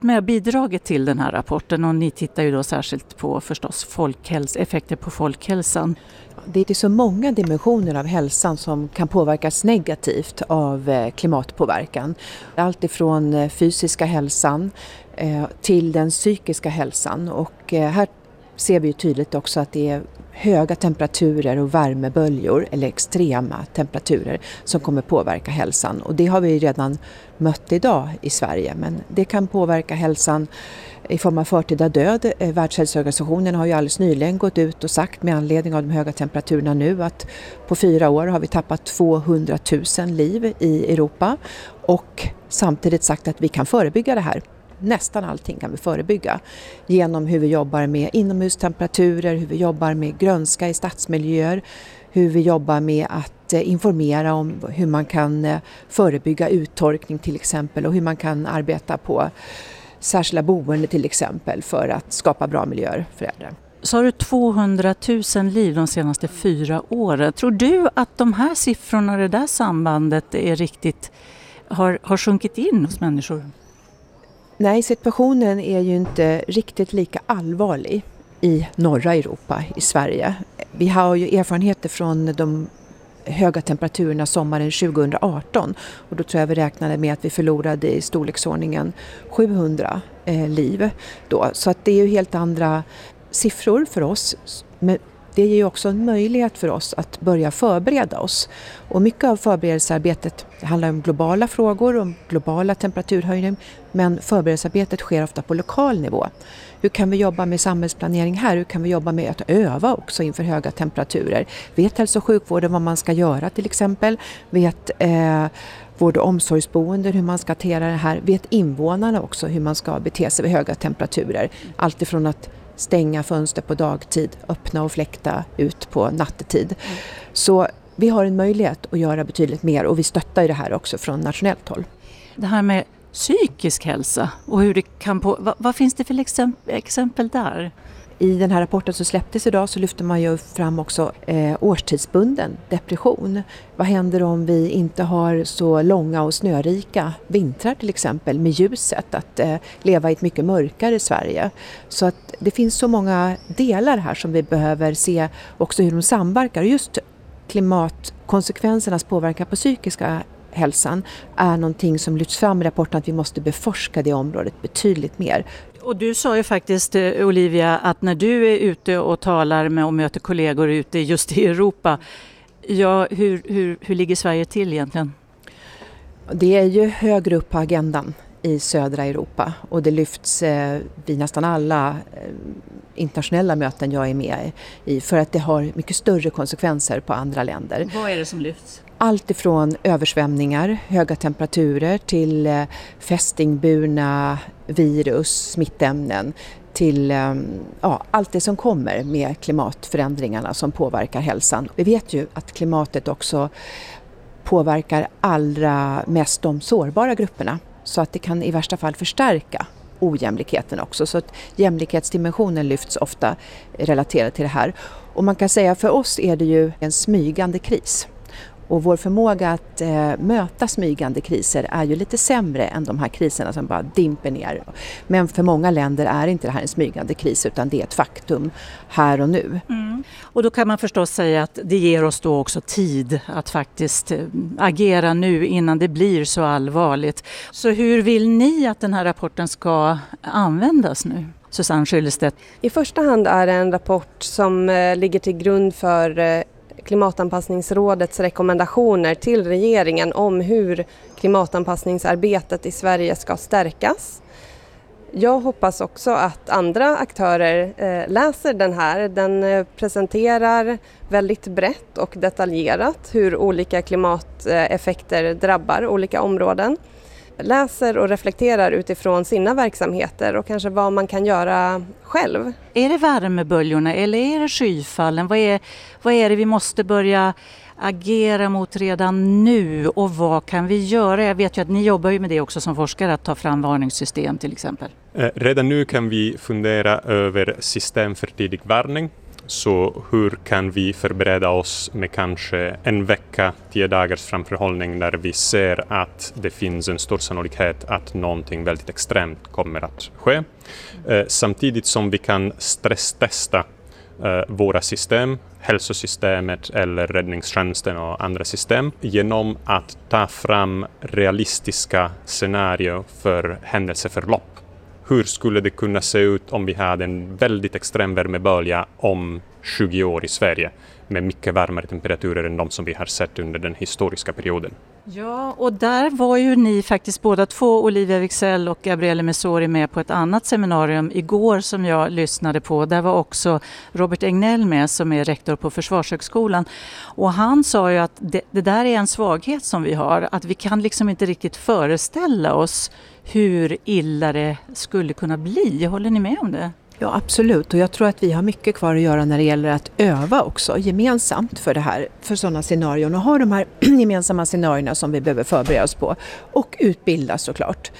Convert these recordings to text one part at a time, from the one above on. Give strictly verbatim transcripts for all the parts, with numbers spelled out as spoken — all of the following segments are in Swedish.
med och bidragit till den här rapporten, och ni tittar ju då särskilt på förstås folkhäls- effekter på folkhälsan. Det är så många dimensioner av hälsan som kan påverkas negativt av klimatpåverkan. Allt ifrån fysiska hälsan till den psykiska hälsan, och här ser vi ju tydligt också att det är höga temperaturer och värmeböljor eller extrema temperaturer som kommer påverka hälsan. Och det har vi redan mött idag i Sverige, men det kan påverka hälsan i form av förtida död. Världshälsoorganisationen har ju alldeles nyligen gått ut och sagt med anledning av de höga temperaturerna nu att på fyra år har vi tappat tvåhundratusen liv i Europa, och samtidigt sagt att vi kan förebygga det här. Nästan allting kan vi förebygga genom hur vi jobbar med inomhustemperaturer, hur vi jobbar med grönska i stadsmiljöer, hur vi jobbar med att informera om hur man kan förebygga uttorkning till exempel, och hur man kan arbeta på särskilda boende till exempel för att skapa bra miljöer för äldre. Så har du tvåhundratusen liv de senaste fyra åren. Tror du att de här siffrorna och det där sambandet är riktigt, har, har sjunkit in hos människor? Nej, situationen är ju inte riktigt lika allvarlig i norra Europa, i Sverige. Vi har ju erfarenheter från de höga temperaturerna sommaren tjugoarton, och då tror jag vi räknade med att vi förlorade i storleksordningen sjuhundra eh, liv då. Så att det är ju helt andra siffror för oss, men det ger ju också en möjlighet för oss att börja förbereda oss. Och mycket av förberedelsearbetet handlar om globala frågor, om globala temperaturhöjningar, men förberedelsearbetet sker ofta på lokal nivå. Hur kan vi jobba med samhällsplanering här? Hur kan vi jobba med att öva också inför höga temperaturer? Vet hälso- och sjukvården vad man ska göra till exempel? Vet eh, vård- och omsorgsboenden hur man ska hantera det här? Vet invånarna också hur man ska bete sig vid höga temperaturer? Allt ifrån att stänga fönster på dagtid, öppna och fläkta ut på nattetid. Mm. Så vi har en möjlighet att göra betydligt mer, och vi stöttar ju det här också från nationellt håll. Det här med psykisk hälsa och hur det kan på... Vad, vad finns det för exempel, exempel där? I den här rapporten som släpptes idag så lyfter man ju fram också eh, årstidsbunden depression. Vad händer om vi inte har så långa och snörika vintrar till exempel med ljuset, att eh, leva i ett mycket mörkare Sverige. Så att det finns så många delar här som vi behöver se också hur de samverkar. Just klimatkonsekvensernas påverkan på psykiska hälsan är någonting som lyfts fram i rapporten, att vi måste beforska det området betydligt mer. Och du sa ju faktiskt, Olivia, att när du är ute och talar med och möter kollegor ute just i Europa, ja, hur, hur, hur ligger Sverige till egentligen? Det är ju högre upp på agendan i södra Europa, och det lyfts eh, vid nästan alla eh, internationella möten jag är med i, för att det har mycket större konsekvenser på andra länder. Vad är det som lyfts? Allt ifrån översvämningar, höga temperaturer till eh, fästingburna virus, smittämnen, till eh, ja, allt det som kommer med klimatförändringarna som påverkar hälsan. Vi vet ju att klimatet också påverkar allra mest de sårbara grupperna, så att det kan i värsta fall förstärka ojämlikheten också. Så att jämlikhetsdimensionen lyfts ofta relaterat till det här. Och man kan säga att för oss är det ju en smygande kris. Och vår förmåga att eh, möta smygande kriser är ju lite sämre än de här kriserna som bara dimper ner. Men för många länder är inte det här en smygande kris, utan det är ett faktum här och nu. Mm. Och då kan man förstås säga att det ger oss då också tid att faktiskt agera nu innan det blir så allvarligt. Så hur vill ni att den här rapporten ska användas nu? Susanne Schylestedt. I första hand är det en rapport som eh, ligger till grund för eh, Klimatanpassningsrådets rekommendationer till regeringen om hur klimatanpassningsarbetet i Sverige ska stärkas. Jag hoppas också att andra aktörer eh, läser den här. Den eh, presenterar väldigt brett och detaljerat hur olika klimateffekter drabbar olika områden. Läser och reflekterar utifrån sina verksamheter och kanske vad man kan göra själv. Är det värmeböljorna eller är det skyfallen? Vad är, vad är det vi måste börja agera mot redan nu, och vad kan vi göra? Jag vet ju att ni jobbar ju med det också som forskare, att ta fram varningssystem till exempel. Redan nu kan vi fundera över system för tidig varning. Så hur kan vi förbereda oss med kanske en vecka, tio dagars framförhållning där vi ser att det finns en stor sannolikhet att någonting väldigt extremt kommer att ske. Eh, samtidigt som vi kan stresstesta eh, våra system, hälsosystemet eller räddningstjänsten och andra system genom att ta fram realistiska scenarier för händelseförlopp. Hur skulle det kunna se ut om vi hade en väldigt extrem värmebölja om tjugo år i Sverige med mycket varmare temperaturer än de som vi har sett under den historiska perioden? Ja, och där var ju ni faktiskt båda två, Olivia Wicksell och Gabriele Mesori, med på ett annat seminarium igår som jag lyssnade på. Där var också Robert Egnell med, som är rektor på Försvarshögskolan. Och han sa ju att det, det där är en svaghet som vi har, att vi kan liksom inte riktigt föreställa oss hur illa det skulle kunna bli. Håller ni med om det? Ja, absolut. Och jag tror att vi har mycket kvar att göra när det gäller att öva också gemensamt för det här, för sådana scenarion, och ha de här gemensamma scenarierna som vi behöver förbereda oss på och utbilda såklart.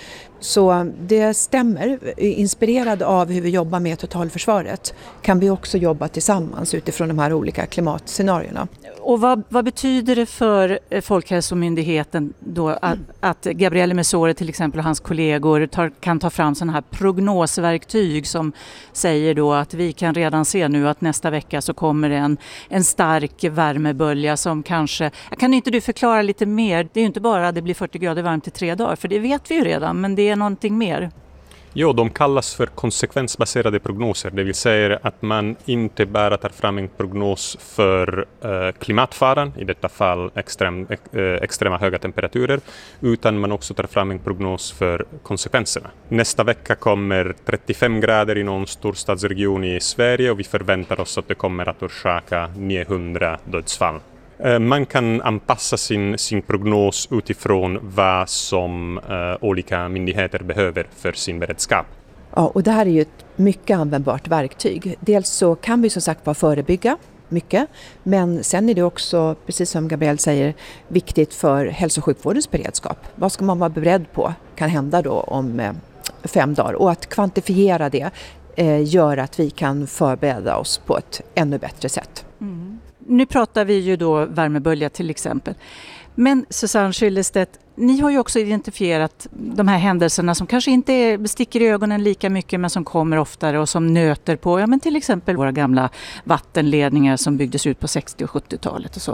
Så det stämmer. Inspirerad av hur vi jobbar med totalförsvaret kan vi också jobba tillsammans utifrån de här olika klimatscenarierna. Och vad, vad betyder det för Folkhälsomyndigheten då att, att Gabriele Mesori till exempel och hans kollegor tar, kan ta fram sådana här prognosverktyg som säger då att vi kan redan se nu att nästa vecka så kommer det en, en stark värmebölja som kanske... Kan inte du förklara lite mer? Det är ju inte bara att det blir fyrtio grader varmt i tre dagar, för det vet vi ju redan, men det är någonting mer. Jo, de kallas för konsekvensbaserade prognoser. Det vill säga att man inte bara tar fram en prognos för eh, klimatfaran, i detta fall extrem, eh, extrema höga temperaturer, utan man också tar fram en prognos för konsekvenserna. Nästa vecka kommer trettiofem grader i någon storstadsregion i Sverige och vi förväntar oss att det kommer att orsaka niohundra dödsfall. Man kan anpassa sin, sin prognos utifrån vad som uh, olika myndigheter behöver för sin beredskap. Ja, och det här är ju ett mycket användbart verktyg. Dels så kan vi som sagt bara förebygga mycket, men sen är det också, precis som Gabriel säger, viktigt för hälso- och sjukvårdens beredskap. Vad ska man vara beredd på kan hända då om eh, fem dagar? Och att kvantifiera det eh, gör att vi kan förbereda oss på ett ännu bättre sätt. Mm. Nu pratar vi ju då värmebölja till exempel. Men Susanne Schillerstedt, ni har ju också identifierat de här händelserna som kanske inte sticker i ögonen lika mycket men som kommer oftare och som nöter på, ja men till exempel våra gamla vattenledningar som byggdes ut på sextio- och sjuttiotalet och så.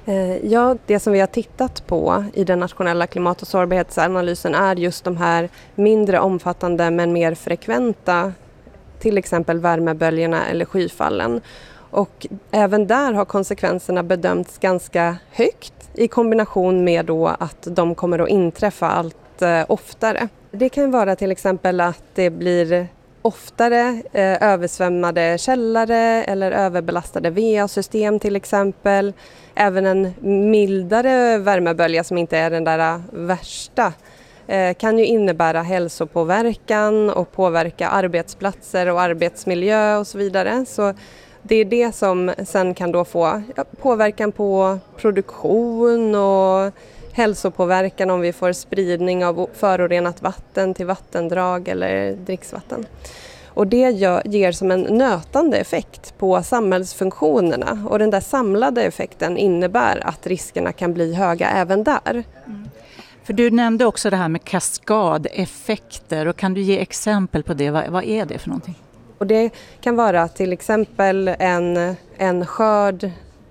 Ja, det som vi har tittat på i den nationella klimat- och sårbarhetsanalysen är just de här mindre omfattande men mer frekventa, till exempel värmeböljorna eller skyfallen. Och även där har konsekvenserna bedömts ganska högt i kombination med då att de kommer att inträffa allt eh, oftare. Det kan vara till exempel att det blir oftare eh, översvämmade källare eller överbelastade V A-system till exempel. Även en mildare värmebölja som inte är den där värsta eh, kan ju innebära hälsopåverkan och påverka arbetsplatser och arbetsmiljö och så vidare. Så det är det som sen kan då få påverkan på produktion och hälsopåverkan om vi får spridning av förorenat vatten till vattendrag eller dricksvatten. Och det gör, ger som en nötande effekt på samhällsfunktionerna, och den där samlade effekten innebär att riskerna kan bli höga även där. Mm. För du nämnde också det här med kaskadeffekter, och kan du ge exempel på det? Vad, vad är det för någonting? Och det kan vara till exempel en, en skörd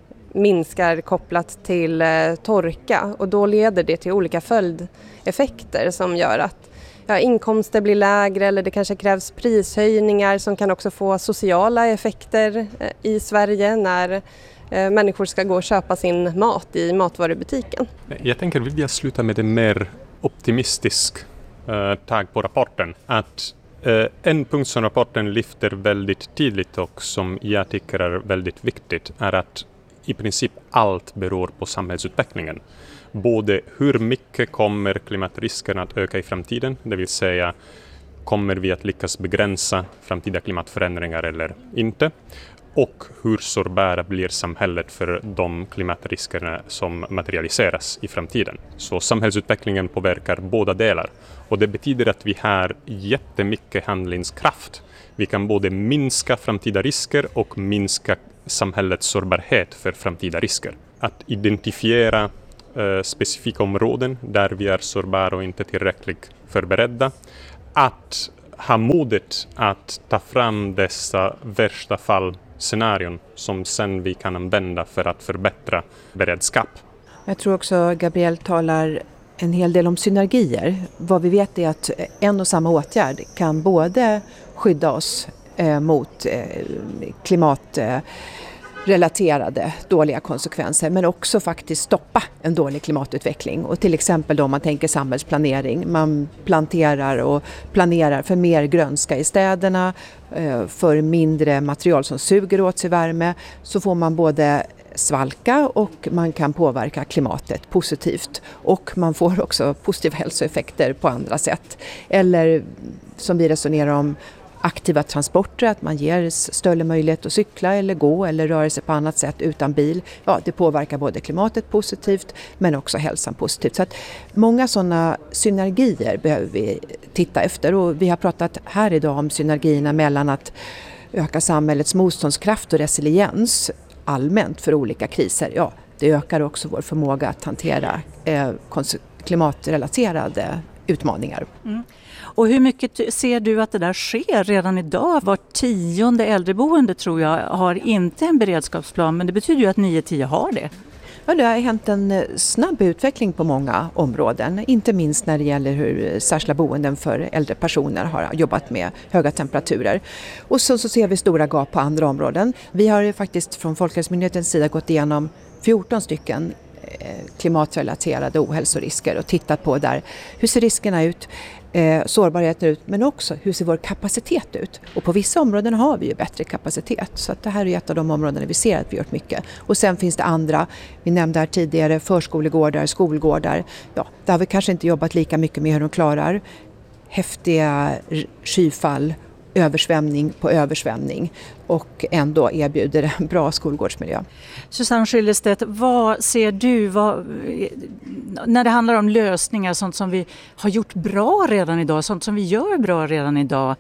minskar kopplat till eh, torka, och då leder det till olika följdeffekter som gör att ja, inkomster blir lägre, eller det kanske krävs prishöjningar som kan också få sociala effekter eh, i Sverige när eh, människor ska gå och köpa sin mat i matvarubutiken. Jag tänker vilja sluta med en mer optimistisk eh, tag på rapporten. Att Uh, en punkt som rapporten lyfter väldigt tydligt och som jag tycker är väldigt viktigt är att i princip allt beror på samhällsutvecklingen. Både hur mycket kommer klimatriskerna att öka i framtiden, det vill säga kommer vi att lyckas begränsa framtida klimatförändringar eller inte, och hur sårbara blir samhället för de klimatriskerna som materialiseras i framtiden. Så samhällsutvecklingen påverkar båda delar och det betyder att vi har jättemycket handlingskraft. Vi kan både minska framtida risker och minska samhällets sårbarhet för framtida risker. Att identifiera eh, specifika områden där vi är sårbara och inte tillräckligt förberedda. Att ha modet att ta fram dessa värsta fallscenarion som sen vi kan använda för att förbättra beredskap. Jag tror också Gabriel talar en hel del om synergier. Vad vi vet är att en och samma åtgärd kan både skydda oss eh, mot eh, klimatrelaterade dåliga konsekvenser men också faktiskt stoppa en dålig klimatutveckling. Och till exempel då man tänker samhällsplanering. Man planterar och planerar för mer grönska i städerna, eh, för mindre material som suger åt sig värme, så får man både svalka och man kan påverka klimatet positivt och man får också positiva hälsoeffekter på andra sätt. Eller som vi resonerar om aktiva transporter, att man ger större möjlighet att cykla eller gå eller röra sig på annat sätt utan bil. Ja, det påverkar både klimatet positivt men också hälsan positivt. Så att många sådana synergier behöver vi titta efter och vi har pratat här idag om synergierna mellan att öka samhällets motståndskraft och resiliens allmänt för olika kriser. Ja, det ökar också vår förmåga att hantera eh, klimatrelaterade utmaningar. Mm. Och hur mycket ser du att det där sker redan idag? Var tionde äldreboende tror jag har inte en beredskapsplan, men det betyder ju att nio tio har det. Ja, det har hänt en snabb utveckling på många områden, inte minst när det gäller hur särskilda boenden för äldre personer har jobbat med höga temperaturer. Och så, så ser vi stora gap på andra områden. Vi har faktiskt från Folkhälsomyndighetens sida gått igenom fjorton stycken klimatrelaterade ohälsorisker och tittat på där hur ser riskerna ut, eh, sårbarheten ut, men också hur ser vår kapacitet ut. Och på vissa områden har vi ju bättre kapacitet, så att det här är ett av de områden där vi ser att vi gjort mycket. Och sen finns det andra, vi nämnde här tidigare förskolegårdar, skolgårdar. Ja, där har vi kanske inte jobbat lika mycket med hur de klarar häftiga skyfall, översvämning på översvämning och ändå erbjuder en bra skolgårdsmiljö. Susanne Schillerstedt, vad ser du vad, när det handlar om lösningar, sånt som vi har gjort bra redan idag, sånt som vi gör bra redan idag?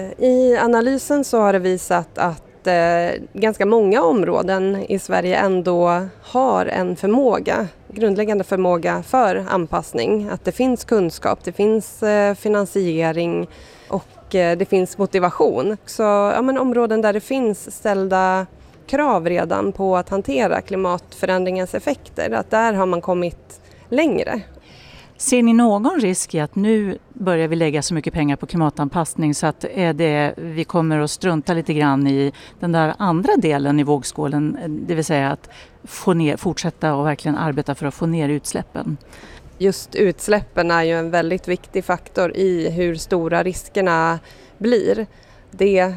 I analysen så har det visat att eh, ganska många områden i Sverige ändå har en förmåga, grundläggande förmåga för anpassning. Att det finns kunskap, det finns eh, finansiering och det finns motivation. Så ja, men områden där det finns ställda krav redan på att hantera klimatförändringens effekter, att där har man kommit längre. Ser ni någon risk i att nu börjar vi lägga så mycket pengar på klimatanpassning så att är det, vi kommer att strunta lite grann i den där andra delen i vågskålen, det vill säga att få ner, fortsätta och verkligen arbeta för att få ner utsläppen? Just utsläppen är ju en väldigt viktig faktor i hur stora riskerna blir. Det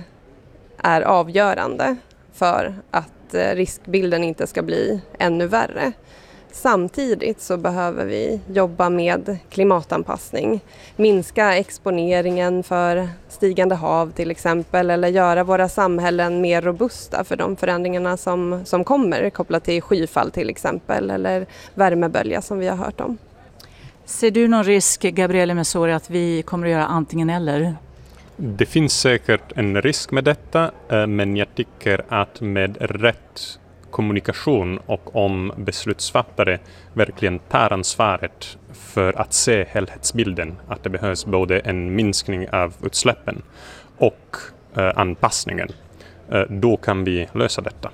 är avgörande för att riskbilden inte ska bli ännu värre. Samtidigt så behöver vi jobba med klimatanpassning, minska exponeringen för stigande hav till exempel, eller göra våra samhällen mer robusta för de förändringarna som, som kommer kopplat till skyfall till exempel eller värmebölja som vi har hört om. Ser du någon risk, Gabriele Messori, att vi kommer att göra antingen eller? Det finns säkert en risk med detta, men jag tycker att med rätt kommunikation och om beslutsfattare verkligen tar ansvaret för att se helhetsbilden, att det behövs både en minskning av utsläppen och anpassningen, då kan vi lösa detta.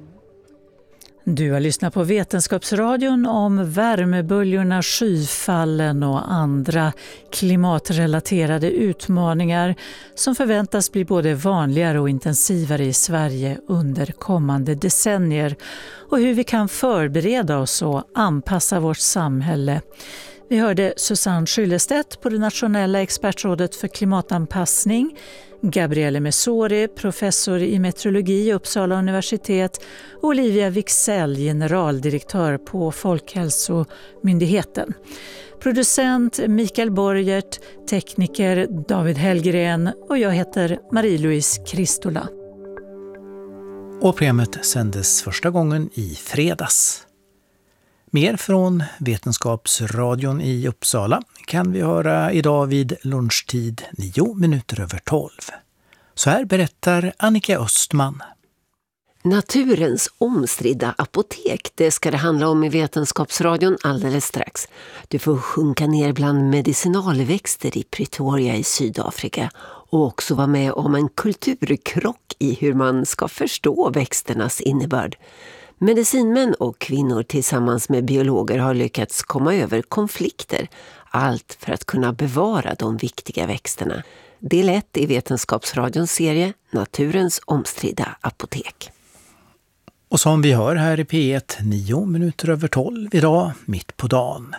Du har lyssnat på Vetenskapsradion om värmeböljorna, skyfallen och andra klimatrelaterade utmaningar som förväntas bli både vanligare och intensivare i Sverige under kommande decennier och hur vi kan förbereda oss och anpassa vårt samhälle. Vi hörde Susanne Schillerstedt på det nationella expertrådet för klimatanpassning, Gabriele Messori, professor i meteorologi i Uppsala universitet och Olivia Wicksell, generaldirektör på Folkhälsomyndigheten. Producent Mikael Borgert, tekniker David Hellgren och jag heter Marie-Louise Kristola. Och programmet sändes första gången i fredags. Mer från Vetenskapsradion i Uppsala kan vi höra idag vid lunchtid nio minuter över tolv. Så här berättar Annika Östman. Naturens omstridda apotek, det ska det handla om i Vetenskapsradion alldeles strax. Du får sjunka ner bland medicinalväxter i Pretoria i Sydafrika och också vara med om en kulturkrock i hur man ska förstå växternas innebörd. Medicinmän och kvinnor tillsammans med biologer har lyckats komma över konflikter, allt för att kunna bevara de viktiga växterna. Del ett i Vetenskapsradions serie Naturens omstridda apotek. Och som vi hör här i P ett, nio minuter över tolv idag, mitt på dagen.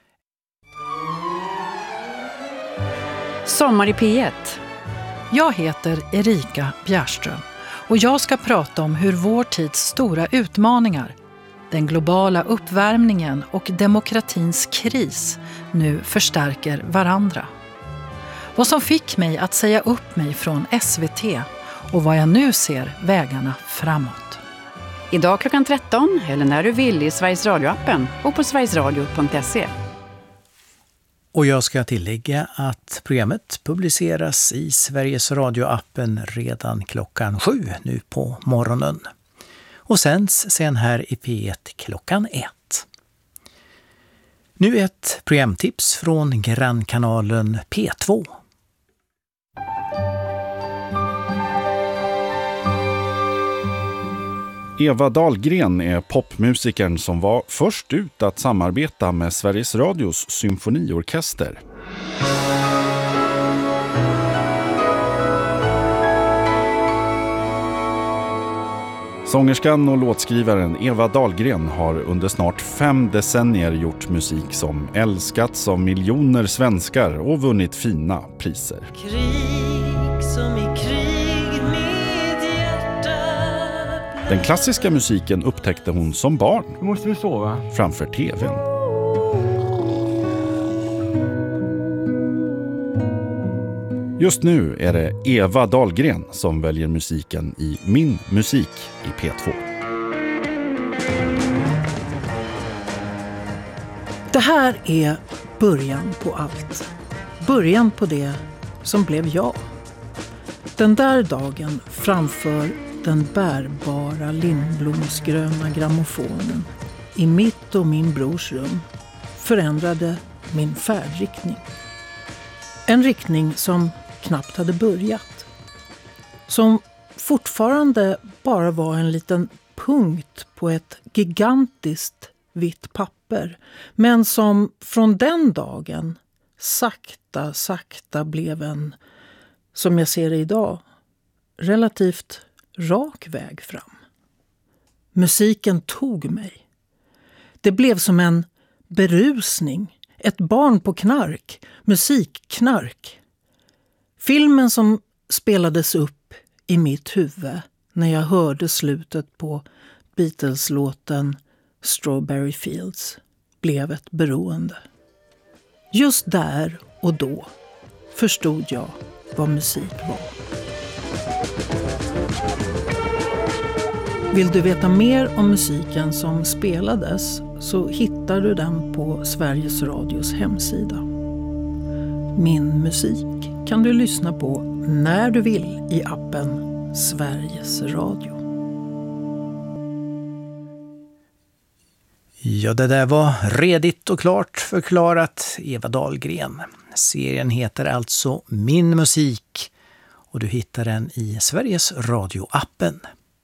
Sommar i P ett. Jag heter Erika Bjärström och jag ska prata om hur vår tids stora utmaningar, den globala uppvärmningen och demokratins kris, nu förstärker varandra. Vad som fick mig att säga upp mig från S V T och vad jag nu ser vägarna framåt. Idag klockan tretton eller när du vill i Sveriges Radio-appen och på sverigesradio punkt se. Och jag ska tillägga att programmet publiceras i Sveriges Radio-appen redan klockan sju nu på morgonen. Och sänds sen här i P ett klockan ett. Nu ett programtips från grannkanalen P två. Eva Dahlgren är popmusikern som var först ut att samarbeta med Sveriges Radios symfoniorkester. Sångerskan och låtskrivaren Eva Dahlgren har under snart fem decennier gjort musik som älskats av miljoner svenskar och vunnit fina priser. Krig som i krig, mitt hjärta. Den klassiska musiken upptäckte hon som barn. Nu måste vi sova. Framför tvn. Just nu är det Eva Dahlgren som väljer musiken i Min musik i P två. Det här är början på allt. Början på det som blev jag. Den där dagen framför den bärbara lindblomsgröna grammofonen i mitt och min brors rum förändrade min färdriktning. En riktning som knappt hade börjat. Som fortfarande bara var en liten punkt på ett gigantiskt vitt papper. Men som från den dagen sakta, sakta blev en, som jag ser det idag, relativt rak väg fram. Musiken tog mig. Det blev som en berusning. Ett barn på knark. Musikknark. Filmen som spelades upp i mitt huvud när jag hörde slutet på Beatles-låten Strawberry Fields blev ett beroende. Just där och då förstod jag vad musik var. Vill du veta mer om musiken som spelades så hittar du den på Sveriges Radios hemsida. Min musik kan du lyssna på när du vill i appen Sveriges Radio. Ja, det där var redigt och klart förklarat, Eva Dahlgren. Serien heter alltså Min musik och du hittar den i Sveriges Radio-appen.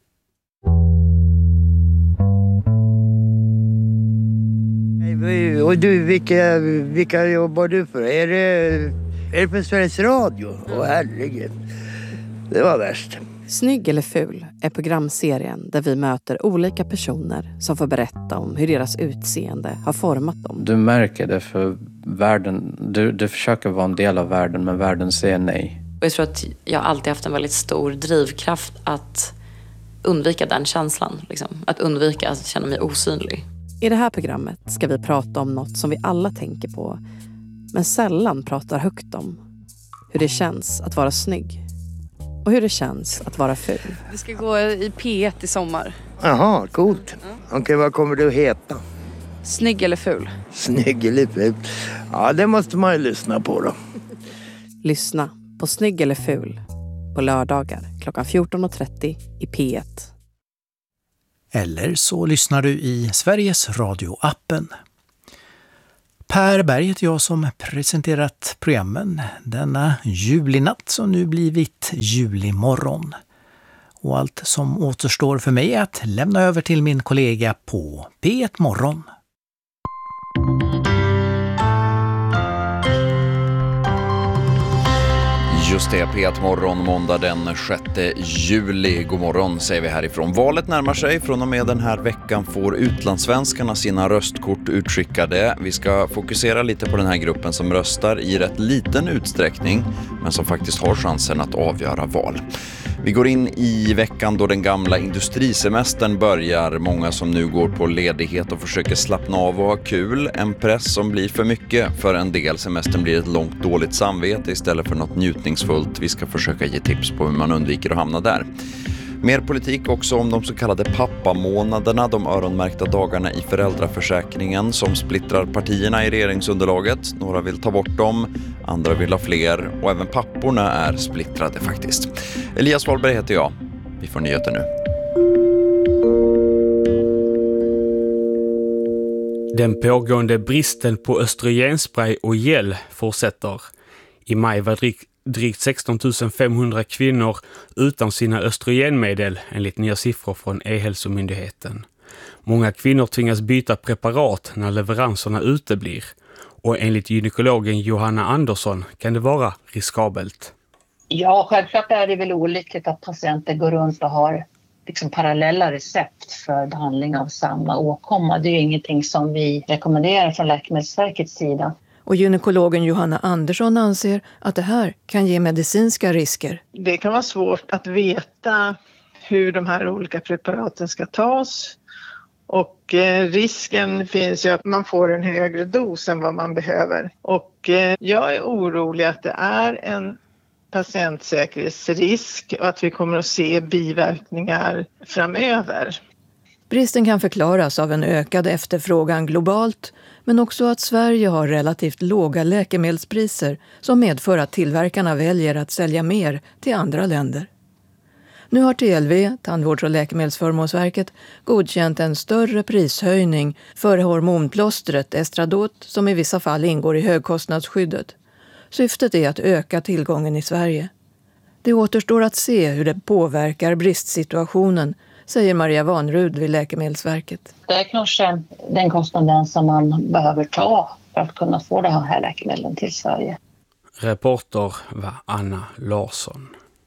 Och du, vilka, vilka jobbar du för? Är det, är det för Sveriges Radio? Åh herregud, det var värst. Snygg eller ful är programserien där vi möter olika personer som får berätta om hur deras utseende har format dem. Du märker det för världen, du, du försöker vara en del av världen men världen säger nej. Jag tror att jag alltid haft en väldigt stor drivkraft att undvika den känslan. Liksom. Att undvika att känna mig osynlig. I det här programmet ska vi prata om något som vi alla tänker på, men sällan pratar högt om. Hur det känns att vara snygg. och hur det känns att vara ful. Det ska gå i P ett i sommar. Jaha, coolt. Okej, okay, vad kommer du heta? Snygg eller ful? Snygg eller ful? Ja, det måste man ju lyssna på då. Lyssna på Snygg eller ful på lördagar klockan fjorton och trettio i P ett. Eller så lyssnar du i Sveriges Radio-appen. Per Berg heter jag som presenterat programmen denna julinatt som nu blivit julimorgon. Och allt som återstår för mig är att lämna över till min kollega på P ett Morgon. Just det, P ett Morgon, måndag den sjätte juli. God morgon säger vi härifrån. Valet närmar sig. Från och med den här veckan får utlandssvenskarna sina röstkort utskickade. Vi ska fokusera lite på den här gruppen som röstar i rätt liten utsträckning, men som faktiskt har chansen att avgöra val. Vi går in i veckan då den gamla industrisemestern börjar. Många som nu går på ledighet och försöker slappna av och ha kul. En press som blir för mycket för en del. Semestern blir ett långt dåligt samvete istället för något njutningsfullt. Vi ska försöka ge tips på hur man undviker att hamna där. Mer politik också om de så kallade pappamånaderna, de öronmärkta dagarna i föräldraförsäkringen som splittrar partierna i regeringsunderlaget. Några vill ta bort dem, andra vill ha fler och även papporna är splittrade faktiskt. Elias Wahlberg heter jag. Vi får nyheter nu. Den pågående bristen på östrogenspray och gel fortsätter. I maj var drygt Drygt sexton tusen femhundra kvinnor utan sina östrogenmedel enligt nya siffror från E-hälsomyndigheten. Många kvinnor tvingas byta preparat när leveranserna uteblir. Och enligt gynekologen Johanna Andersson kan det vara riskabelt. Ja, självklart är det väl olyckligt att patienter går runt och har liksom parallella recept för behandling av samma åkomma. Det är ju ingenting som vi rekommenderar från Läkemedelsverkets sida. Och gynekologen Johanna Andersson anser att det här kan ge medicinska risker. Det kan vara svårt att veta hur de här olika preparaten ska tas. Och eh, risken finns ju att man får en högre dos än vad man behöver. Och eh, jag är orolig att det är en patientsäkerhetsrisk och att vi kommer att se biverkningar framöver. Bristen kan förklaras av en ökad efterfrågan globalt, men också att Sverige har relativt låga läkemedelspriser som medför att tillverkarna väljer att sälja mer till andra länder. Nu har T L V, Tandvårds- och läkemedelsförmånsverket, godkänt en större prishöjning för hormonplåstret Estradot som i vissa fall ingår i högkostnadsskyddet. Syftet är att öka tillgången i Sverige. Det återstår att se hur det påverkar bristsituationen, säger Maria Vanrud vid Läkemedelsverket. Det är kanske den kostnaden som man behöver ta för att kunna få det här läkemedlen till Sverige. Reporter var Anna Larsson.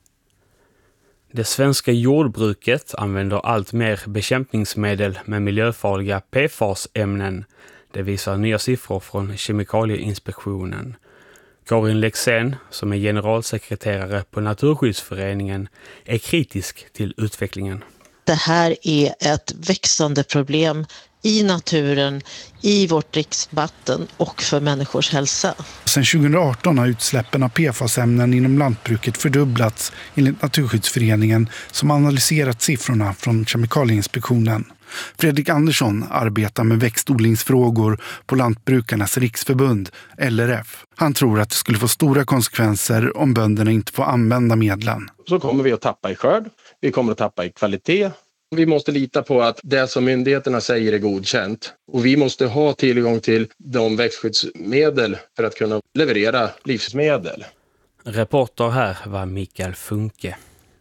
Det svenska jordbruket använder allt mer bekämpningsmedel med miljöfarliga P F A S-ämnen. Det visar nya siffror från Kemikalieinspektionen. Karin Lexén, som är generalsekreterare på Naturskyddsföreningen, är kritisk till utvecklingen. Det här är ett växande problem i naturen, i vårt dricksvatten och för människors hälsa. Sedan tjugo arton har utsläppen av P F A S-ämnen inom lantbruket fördubblats enligt Naturskyddsföreningen som analyserat siffrorna från Kemikalieinspektionen. Fredrik Andersson arbetar med växtodlingsfrågor på Lantbrukarnas riksförbund, L R F. Han tror att det skulle få stora konsekvenser om bönderna inte får använda medlen. Så kommer vi att tappa i skörd, vi kommer att tappa i kvalitet. Vi måste lita på att det som myndigheterna säger är godkänt. Och vi måste ha tillgång till de växtskyddsmedel för att kunna leverera livsmedel. Reporter här var Mikael Funke.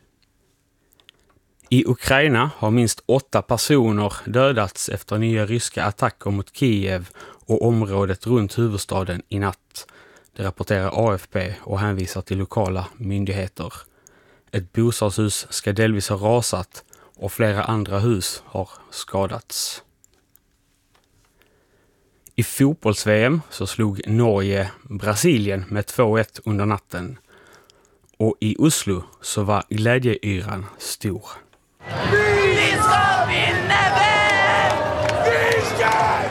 I Ukraina har minst åtta personer dödats efter nya ryska attacker mot Kiev och området runt huvudstaden i natt. Det rapporterar A F P och hänvisar till lokala myndigheter. Ett bostadshus ska delvis ha rasat och flera andra hus har skadats. I fotbolls-V M så slog Norge Brasilien med två ett under natten. Och i Oslo så var glädjeyran stor. Vi ska vinna väl! Vi ska vinna!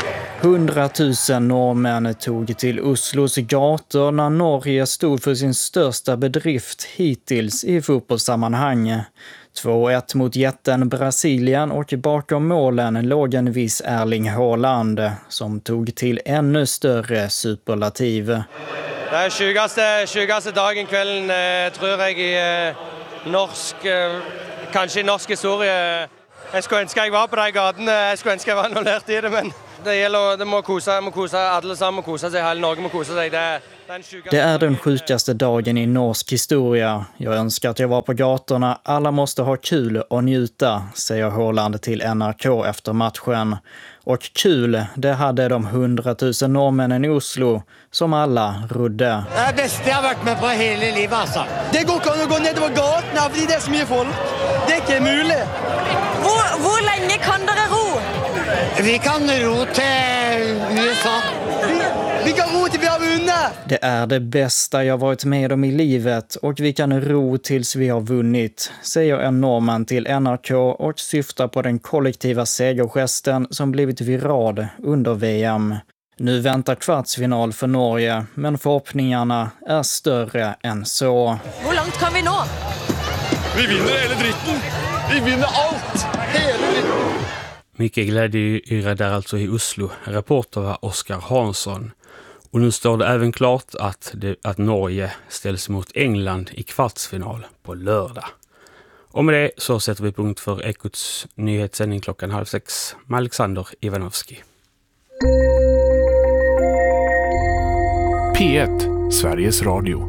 hundratusen norrmän tog till Oslos gator när Norge stod för sin största bedrift hittills i fotbollssammanhang. två ett mot jätten Brasilien och bakom målen låg en viss Erling Haaland som tog till ännu större superlativ. Det är tjugaste, tjugaste dagen kvällen eh, tror jag i eh, norsk, eh, kanske i norsk historia. Jag skulle önska jag var på de gatene, jag skulle önska jag var involvert i det, men det gäller, det må kosa, må kosa, alla sammen må kosa sig, hela Norge må kosa sig. Det är, det är den sjukaste dagen i norsk historia. Jag önskar att jag var på gatorna. Alla måste ha kul och njuta, säger Haaland till N R K efter matchen. Och kul, det hade de hundratusen norrmännen i Oslo som alla rodde. Det är det bästa jag har varit med på hela livet, alltså. Det går inte att gå ner på gatorna, för det är så mycket folk. Det är inte möjligt. Hvor länge kan dere ro? Vi kan ro till U S A. Vi, vi kan ro till vi har vunnit. Det är det bästa jag varit med om i livet och vi kan ro tills vi har vunnit, säger en norrman till N R K och syftar på den kollektiva segergesten som blivit viral under V M. Nu väntar kvartsfinal för Norge, men förhoppningarna är större än så. Hur långt kan vi nå? Vi vinner hela dritten. Vi vinner allt. Hela dritten. Mycket glädjeyra där alltså i Oslo. Reporter var Oskar Hansson. Och nu står det även klart att, det, att Norge ställs mot England i kvartsfinal på lördag. Och med det så sätter vi punkt för Ekots nyhetssändning klockan halv sex med Alexander Ivanovski. P ett, Sveriges Radio.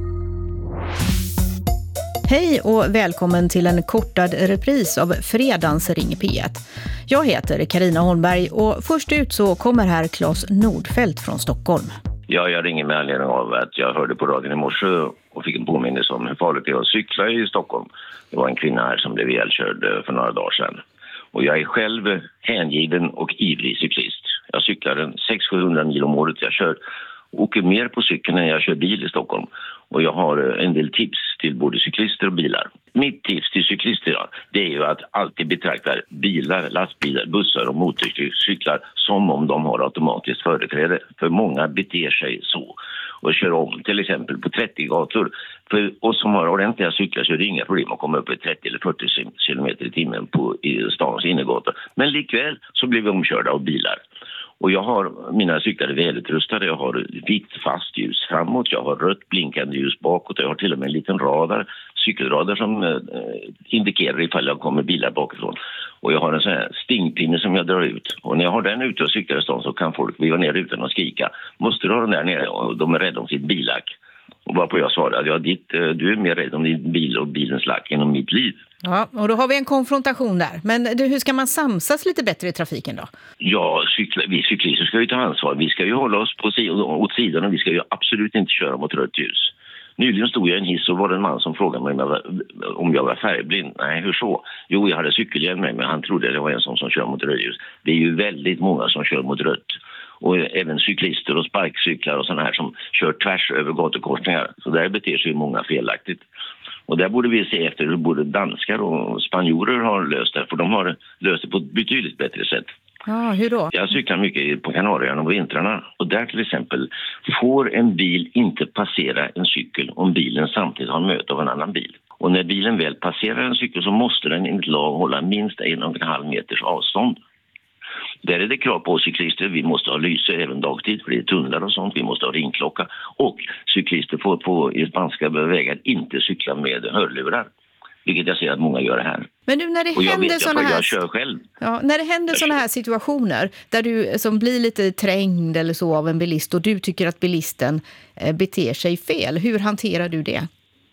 Hej och välkommen till en kortad repris av fredagens Ring P ett. Jag heter Carina Holmberg och först ut så kommer här Claes Nordfeldt från Stockholm. Ja, jag ringer med anledning av att jag hörde på radion i morse och fick en påminnelse om hur farligt det är att cykla i Stockholm. Det var en kvinna här som blev ihjälkörd för några dagar sedan. Och jag är själv hängiven och ivrig cyklist. Jag cyklar en sex till sjuhundra mil om året. Jag kör åker mer på cykeln än jag kör bil i Stockholm. Och jag har en del tips till både cyklister och bilar. Mitt tips till cyklister ja, det är ju att alltid betrakta bilar, lastbilar, bussar och motorcyklar som om de har automatiskt företräde. För många beter sig så och kör om till exempel på trettio gator. För oss som har ordentliga cyklar så är det inga problem att komma upp i trettio eller fyrtio kilometer i timmen på i stans innergator. Men likväl så blir vi omkörda av bilar. Och jag har mina cyklar välutrustade, jag har vitt fast ljus framåt, jag har rött blinkande ljus bakåt, jag har till och med en liten radar, cykelradar som eh, indikerar ifall jag kommer bilar bakifrån. Och jag har en sån här stingpinne som jag drar ut. Och när jag har den ute och cyklar i stan så kan folk viva ner utan att skrika. Måste du ha den där nere? Och de är rädda om sitt billack. Och varpå jag svarade, ja, ditt, du är mer rädd om din bil och bilens lack än om mitt liv. Ja, och då har vi en konfrontation där. Men du, hur ska man samsas lite bättre i trafiken då? Ja, cykla, vi cyklister ska ju ta ansvar. Vi ska ju hålla oss på si- åt sidan och vi ska ju absolut inte köra mot rött ljus. Nyligen stod jag i en hiss och var det en man som frågade mig om jag var, om jag var färgblind. Nej, hur så? Jo, jag hade cykelhjälm med mig, men han trodde det var en som, som kör mot rött ljus. Det är ju väldigt många som kör mot rött. Och även cyklister och sparkcyklar och sådana här som kör tvärs över gatukorsningar. Så där beter sig ju många felaktigt. Och där borde vi se efter hur både danskar och spanjorer har löst det. För de har löst det på ett betydligt bättre sätt. Ja, hur då? Jag cyklar mycket på Kanarieöarna och vintrarna. Och där till exempel får en bil inte passera en cykel om bilen samtidigt har möte av en annan bil. Och när bilen väl passerar en cykel så måste den enligt lag hålla minst en och en halv meters avstånd. Där är det krav på cyklister. Vi måste ha lyse även dagtid för det är tunnlar och sånt. Vi måste ha ringklocka. Och cyklister får på i spanska vägar inte cykla med hörlurar. Vilket jag ser att många gör det här. Men nu när det och jag händer vet, såna jag, här jag kör själv. Ja, när det händer såna här situationer där du som blir lite trängd eller så av en bilist och du tycker att bilisten eh, beter sig fel, hur hanterar du det?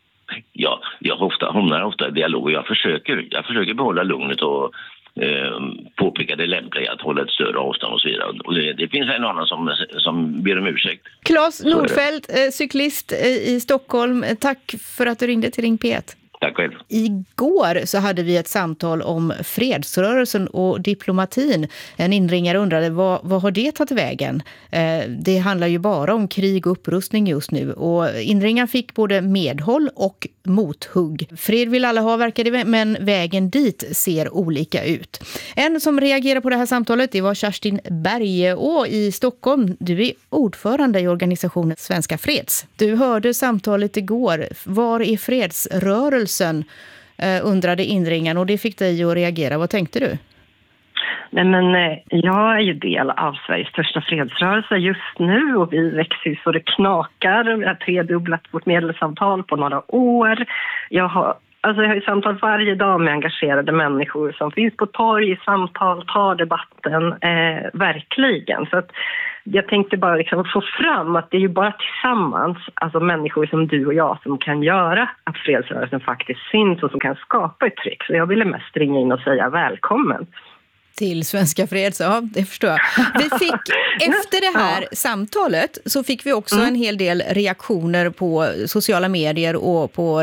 Ja, jag ofta hamnar ofta i dialog och jag försöker jag försöker behålla lugnet och eh, påpeka det lämpliga att hålla ett större avstånd och så vidare. Och det, det finns en annan som som ber om ursäkt. Claes Nordfeldt, eh, cyklist eh, i Stockholm. Tack för att du ringde till Ring P ett. Tack själv. Igår så hade vi ett samtal om fredsrörelsen och diplomatin. En inringare undrade, vad, vad har det tagit vägen? Eh, det handlar ju bara om krig och upprustning just nu. Och inringaren fick både medhåll och mothugg. Fred vill alla ha, verkar det, men vägen dit ser olika ut. En som reagerar på det här samtalet, det var Kerstin Bergeå i Stockholm. Du är ordförande i organisationen Svenska Freds. Du hörde samtalet igår. Var är fredsrörelsen? Undrade inringaren, och det fick dig att reagera. Vad tänkte du? Nej, men jag är ju del av Sveriges största fredsrörelse just nu och vi växer så det knakar. Vi har tredubblat vårt medlemsantal på några år. Jag har, alltså jag har ju samtal varje dag med engagerade människor som finns på torg, i samtal, tar debatten, eh, verkligen. Så att jag tänkte bara liksom få fram att det är ju bara tillsammans, alltså människor som du och jag, som kan göra att fredsrörelsen faktiskt syns och som kan skapa ett tryck. Så jag ville mest ringa in och säga välkommen. Till Svenska Freds, ja, det förstår jag. Vi fick, efter det här ja. samtalet så fick vi också mm. en hel del reaktioner på sociala medier och på,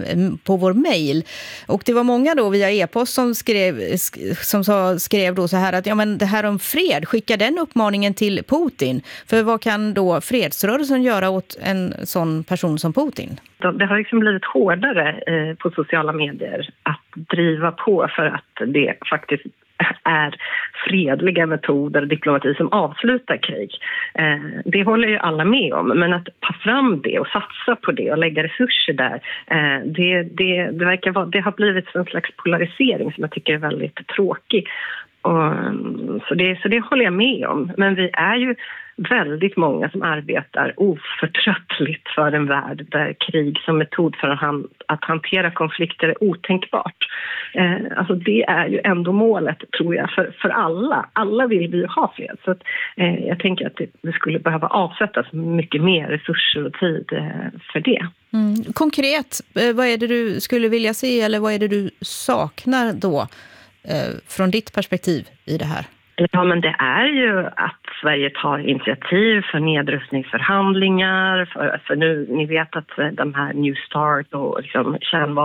på vår mejl. Och det var många då via e-post som skrev, som sa, skrev då så här att ja, men det här om fred, skicka den uppmaningen till Putin. För vad kan då fredsrörelsen göra åt en sån person som Putin? Det har liksom blivit hårdare på sociala medier att driva på för att det faktiskt är fredliga metoder och diplomati som avslutar krig. Eh, det håller ju alla med om, men att ta fram det och satsa på det och lägga resurser där, eh, det, det, det verkar vara, det har blivit en slags polarisering som jag tycker är väldigt tråkig. Och, så, det, så det håller jag med om. Men vi är ju väldigt många som arbetar oförtröttligt för en värld där krig som metod för att, han, att hantera konflikter är otänkbart. Eh, alltså det är ju ändå målet, tror jag, för, för alla. Alla vill vi ju ha fred. Så att, eh, jag tänker att det, det skulle behöva avsättas mycket mer resurser och tid eh, för det. Mm. Konkret, eh, vad är det du skulle vilja se eller vad är det du saknar då eh, från ditt perspektiv i det här? Ja, men det är ju att Sverige tar initiativ för nedrustningsförhandlingar. För, för nu, ni vet att de här New Start och liksom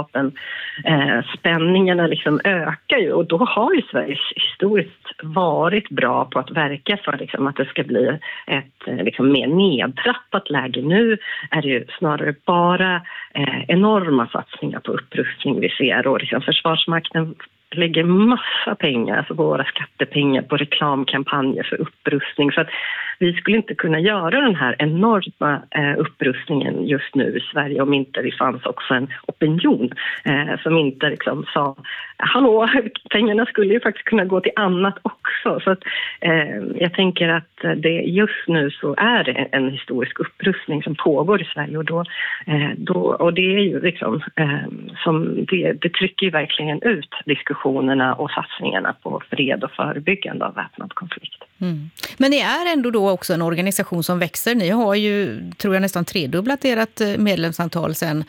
kärnvapenspänningarna eh, liksom ökar ju. Och då har ju Sverige historiskt varit bra på att verka för liksom, att det ska bli ett liksom, mer nedtrappat läge. Nu är det ju snarare bara eh, enorma satsningar på upprustning vi ser. Och liksom, Försvarsmakten lägger massa pengar, alltså våra skattepengar, på reklamkampanjer för upprustning. Så att vi skulle inte kunna göra den här enorma eh, upprustningen just nu i Sverige om inte det fanns också en opinion eh, som inte liksom sa hallå, pengarna skulle ju faktiskt kunna gå till annat också. Så att, eh, jag tänker att det, just nu så är det en historisk upprustning som pågår i Sverige och, då, eh, då, och det är ju liksom eh, som det, det trycker ju verkligen ut diskussionerna och satsningarna på fred och förebyggande av väpnad konflikt. Mm. Men ni är ändå då också en organisation som växer. Ni har ju, tror jag, nästan tredubblat ert medlemsantal sedan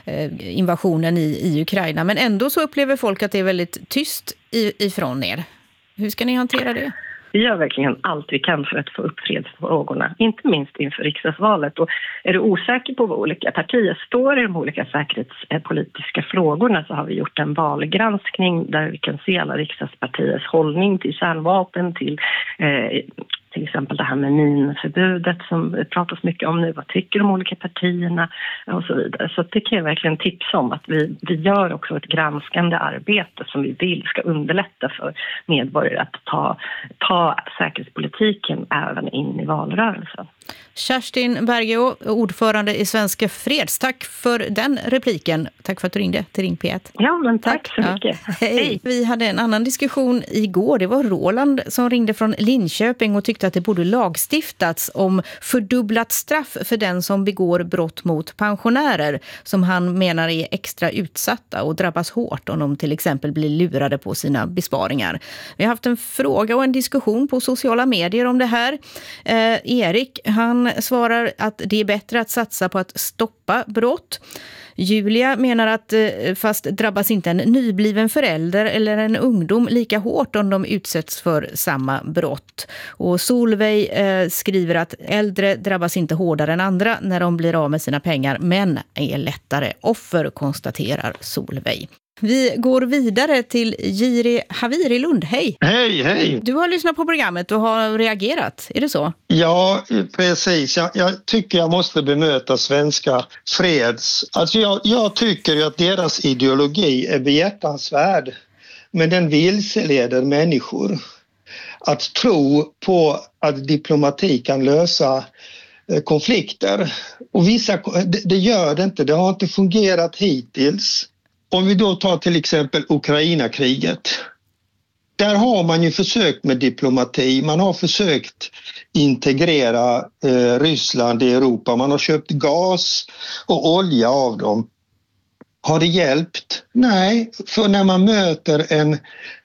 eh, invasionen i, i Ukraina. Men ändå så upplever folk att det är väldigt tyst i, ifrån er. Hur ska ni hantera det? Vi gör verkligen allt vi kan för att få upp fredsfrågorna, inte minst inför riksdagsvalet. Och är du osäker på vad olika partier står i de olika säkerhetspolitiska frågorna så har vi gjort en valgranskning där vi kan se alla riksdagspartiers hållning till kärnvapen, till eh, till exempel det här med minförbudet som det pratas mycket om nu. Vad tycker de olika partierna och så vidare. Så det kan jag verkligen tipsa om att vi, vi gör också ett granskande arbete som vi vill ska underlätta för medborgare att ta, ta säkerhetspolitiken även in i valrörelsen. Kerstin Bergeå, ordförande i Svenska Freds. Tack för den repliken. Tack för att du ringde till Ring P ett. Ja, men tack, tack så mycket. Ja. Hej. Hej. Vi hade en annan diskussion igår. Det var Roland som ringde från Linköping och tyckte att det borde lagstiftats om fördubblat straff för den som begår brott mot pensionärer som han menar är extra utsatta och drabbas hårt om de till exempel blir lurade på sina besparingar. Vi har haft en fråga och en diskussion på sociala medier om det här. Eh, Erik, han svarar att det är bättre att satsa på att stoppa brott. Julia menar att fast drabbas inte en nybliven förälder eller en ungdom lika hårt om de utsätts för samma brott. Och Solveig eh, skriver att äldre drabbas inte hårdare än andra när de blir av med sina pengar, men är lättare offer, konstaterar Solveig. Vi går vidare till Jiri Havirilund. Hej! Hej, hej! Du har lyssnat på programmet och har reagerat, är det så? Ja, precis. Jag, jag tycker jag måste bemöta Svenska Freds. Alltså jag, jag tycker ju att deras ideologi är behjärtansvärd, men den vilseleder människor. Att tro på att diplomati kan lösa konflikter. Och vissa, det, det gör det inte, det har inte fungerat hittills. Om vi då tar till exempel Ukraina-kriget. Där har man ju försökt med diplomati. Man har försökt integrera eh, Ryssland i Europa. Man har köpt gas och olja av dem. Har det hjälpt? Nej, för när man möter en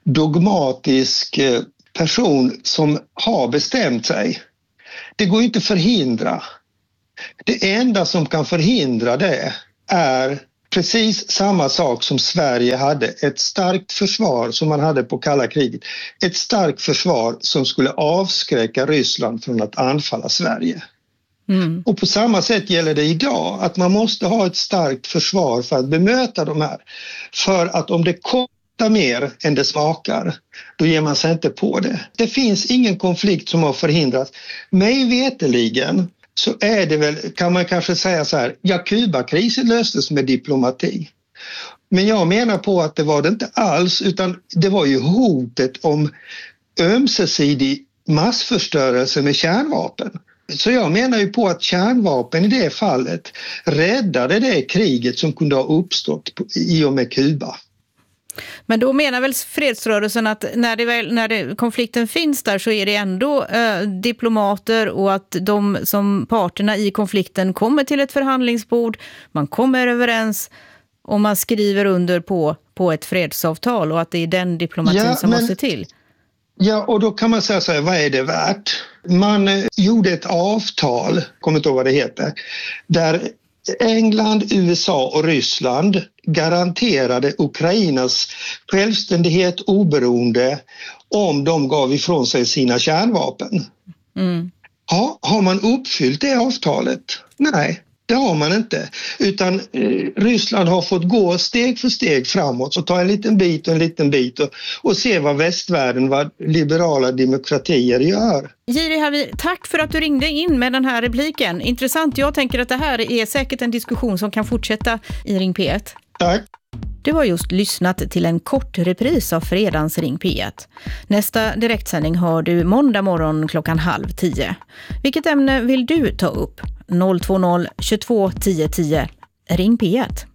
dogmatisk eh, person som har bestämt sig. Det går inte att förhindra. Det enda som kan förhindra det är precis samma sak som Sverige hade, ett starkt försvar som man hade på kalla kriget. Ett starkt försvar som skulle avskräcka Ryssland från att anfalla Sverige. Mm. Och på samma sätt gäller det idag, att man måste ha ett starkt försvar för att bemöta de här. För att om det kostar mer än det smakar, då ger man sig inte på det. Det finns ingen konflikt som har förhindrats. Mig veteligen så är det väl, kan man kanske säga så här, ja, Kubakrisen löstes med diplomati. Men jag menar på att det var det inte alls, utan det var ju hotet om ömsesidig massförstörelse med kärnvapen. Så jag menar ju på att kärnvapen i det fallet räddade det kriget som kunde ha uppstått i och med Kuba. Men då menar väl fredsrörelsen att när, det väl, när det, konflikten finns där så är det ändå eh, diplomater och att de som parterna i konflikten kommer till ett förhandlingsbord, man kommer överens och man skriver under på, på ett fredsavtal och att det är den diplomatin ja, som men, måste till. Ja, och då kan man säga så här, vad är det värt? Man eh, gjorde ett avtal, kommer inte ihåg vad det heter, där England, U S A och Ryssland garanterade Ukrainas självständighet, oberoende om de gav ifrån sig sina kärnvapen. Mm. Ja, har man uppfyllt det avtalet? Nej, det har man inte. Utan eh, Ryssland har fått gå steg för steg framåt och ta en liten bit och en liten bit och, och se vad västvärlden, vad liberala demokratier gör. Jiri Havir, tack för att du ringde in med den här repliken. Intressant, jag tänker att det här är säkert en diskussion som kan fortsätta i Ring P ett. Tack. Du har just lyssnat till en kort repris av fredagens Ring P ett. Nästa direktsändning har du måndag morgon klockan halv tio. Vilket ämne vill du ta upp? noll två noll tjugotvå tio tio. Ring P ett.